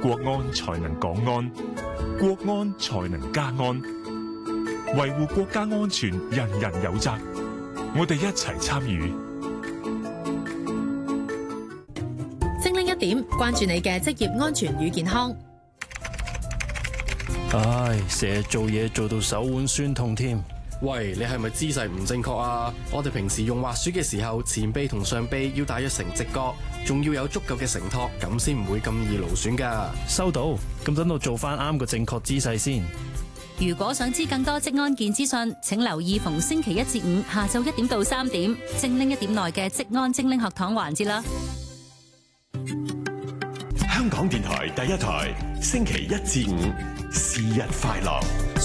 國安才能港安，國安才能家安。維護國家安全，人人有責。我哋一齊參與。 精靈一點，關注你嘅職業安全與健康。 唉，成日做嘢做到手腕酸痛添。 喂，你係咪姿勢唔正確啊？我哋平時用滑雪嘅時候，前臂同上臂要大約成直角，仲要有足夠嘅承托，咁先唔會咁易勞損噶。 收到，咁等我做翻啱個正確姿勢先。 如果想知更多職安健資訊，請留意逢星期一至五下晝1點到3點，精靈一點內嘅職安精靈學堂環節啦。 香港電台第一台，星期一至五，是日快樂。